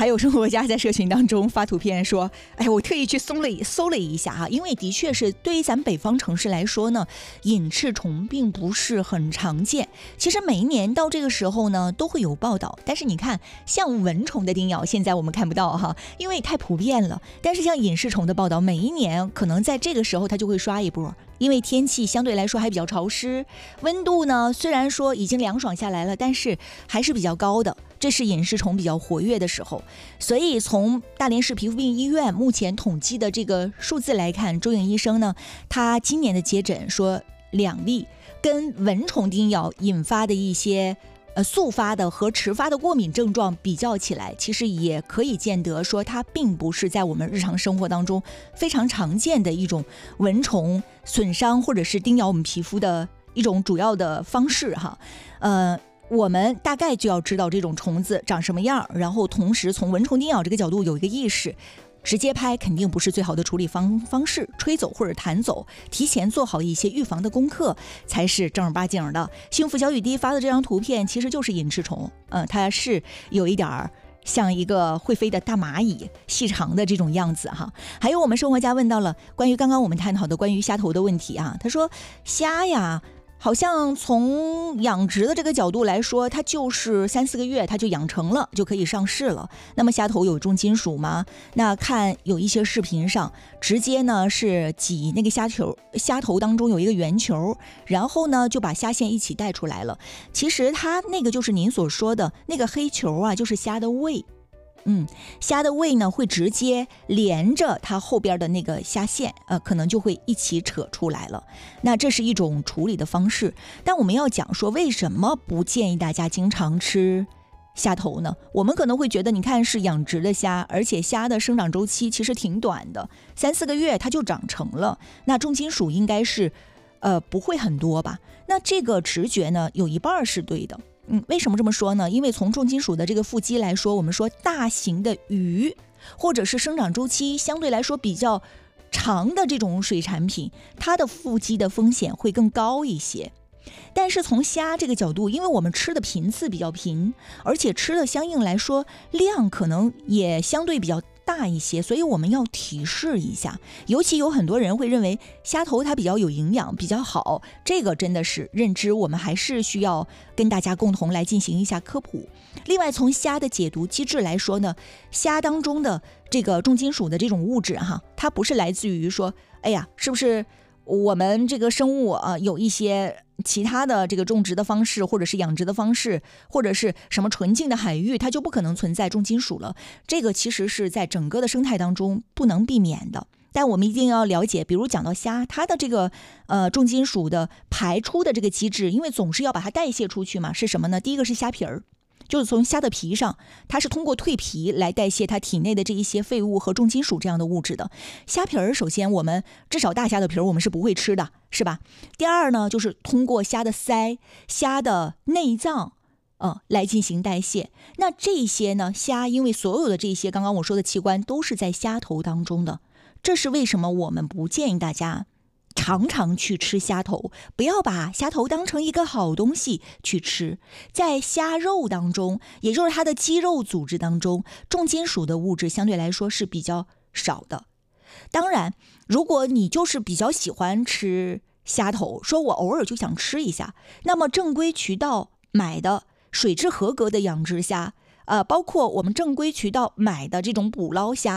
还有生活家在社群当中发图片说，哎，我特意去搜了一下哈，因为的确是对于咱们北方城市来说呢，隐翅虫并不是很常见。其实每一年到这个时候呢，都会有报道，但是你看，像蚊虫的叮咬，现在我们看不到哈，因为太普遍了。但是像隐翅虫的报道，每一年可能在这个时候它就会刷一波。因为天气相对来说还比较潮湿，温度呢虽然说已经凉爽下来了，但是还是比较高的，这是隐翅虫比较活跃的时候。所以从大连市皮肤病医院目前统计的这个数字来看，周颖医生呢，他今年的接诊说2例跟蚊虫叮咬引发的一些速发的和迟发的过敏症状比较起来，其实也可以见得说它并不是在我们日常生活当中非常常见的一种蚊虫损伤或者是叮咬我们皮肤的一种主要的方式哈。我们大概就要知道这种虫子长什么样，然后同时从蚊虫叮咬这个角度有一个意识。直接拍肯定不是最好的处理方式，吹走或者弹走，提前做好一些预防的功课才是正儿八经的。幸福小雨滴发的这张图片其实就是隐翅虫，它是有一点像一个会飞的大蚂蚁，细长的这种样子哈。还有我们生活家问到了关于刚刚我们探讨的关于虾头的问题啊，他说虾呀，好像从养殖的这个角度来说，它就是3-4个月它就养成了，就可以上市了。那么虾头有重金属吗？那看有一些视频上，直接呢是挤那个虾头当中有一个圆球，然后呢就把虾线一起带出来了。其实它那个就是您所说的那个黑球啊，就是虾的胃。虾的胃呢会直接连着它后边的那个虾线，可能就会一起扯出来了。那这是一种处理的方式，但我们要讲说为什么不建议大家经常吃虾头呢？我们可能会觉得，你看是养殖的虾，而且虾的生长周期其实挺短的，3-4个月它就长成了，那重金属应该是不会很多吧？那这个直觉呢有一半是对的。为什么这么说呢？因为从重金属的这个腹肌来说，我们说大型的鱼或者是生长周期相对来说比较长的这种水产品，它的腹肌的风险会更高一些。但是从虾这个角度，因为我们吃的频次比较频，而且吃的相应来说量可能也相对比较大一些，所以我们要提示一下。尤其有很多人会认为虾头它比较有营养比较好，这个真的是认知，我们还是需要跟大家共同来进行一下科普。另外从虾的解毒机制来说呢，虾当中的这个重金属的这种物质哈，它不是来自于说哎呀是不是我们这个生物有一些其他的这个种植的方式或者是养殖的方式，或者是什么纯净的海域，它就不可能存在重金属了。这个其实是在整个的生态当中不能避免的。但我们一定要了解，比如讲到虾，它的这个重金属的排出的这个机制，因为总是要把它代谢出去嘛，是什么呢？第一个是虾皮儿，就是从虾的皮上，它是通过蜕皮来代谢它体内的这一些废物和重金属这样的物质的。虾皮儿首先我们至少大虾的皮儿我们是不会吃的，是吧？第二呢，就是通过虾的鳃、虾的内脏来进行代谢。那这些呢，虾因为所有的这些刚刚我说的器官都是在虾头当中的，这是为什么我们不建议大家常常去吃虾头，不要把虾头当成一个好东西去吃。在虾肉当中，也就是它的肌肉组织当中，重金属的物质相对来说是比较少的。当然如果你就是比较喜欢吃虾头，说我偶尔就想吃一下，那么正规渠道买的水质合格的养殖虾，包括我们正规渠道买的这种捕捞虾，